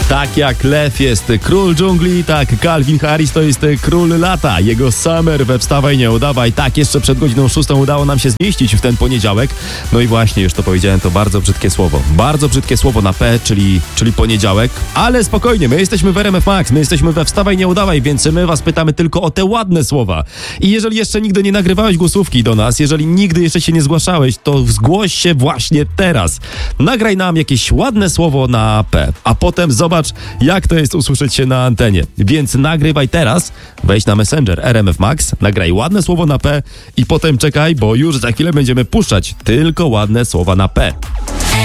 Tak jak lew jest król dżungli, tak Calvin Harris to jest król lata. Jego Summer we Wstawaj Nie Udawaj. Tak, jeszcze przed godziną 6 udało nam się zmieścić w ten poniedziałek. No i właśnie, już to powiedziałem, to bardzo brzydkie słowo. Bardzo brzydkie słowo na P, czyli poniedziałek. Ale spokojnie, my jesteśmy w RMF Max, my jesteśmy we Wstawaj Nie Udawaj, więc my was pytamy tylko o te ładne słowa. I jeżeli jeszcze nigdy nie nagrywałeś głosówki do nas, jeżeli nigdy jeszcze się nie zgłaszałeś, to zgłoś się właśnie teraz. Nagraj nam jakieś ładne słowo na P, a potem zobacz, jak to jest usłyszeć się na antenie. Więc nagrywaj teraz, wejdź na Messenger RMF Max, nagraj ładne słowo na P i potem czekaj, bo już za chwilę będziemy puszczać tylko ładne słowa na P.